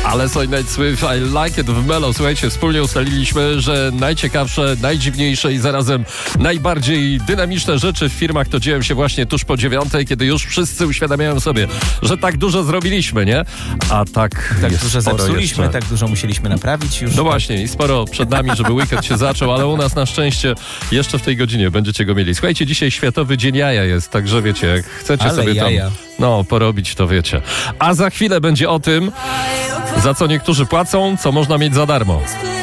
Ale Sunny Nights with I Like It w Melo. Słuchajcie, wspólnie ustaliliśmy, że najciekawsze, najdziwniejsze i zarazem najbardziej dynamiczne rzeczy w firmach to dzieją się właśnie tuż po 9:00, kiedy już wszyscy uświadamiają sobie, że tak dużo zrobiliśmy, nie? A tak dużo zepsuliśmy, tak dużo musieliśmy naprawić już. No właśnie, i sporo przed nami, żeby weekend się zaczął, ale u nas na szczęście jeszcze w tej godzinie będziecie go mieli. Słuchajcie, dzisiaj Światowy Dzień Jaja jest, także wiecie, jak chcecie ale sobie jaja. tam porobić, to wiecie. A za chwilę będzie o tym, za co niektórzy płacą, co można mieć za darmo.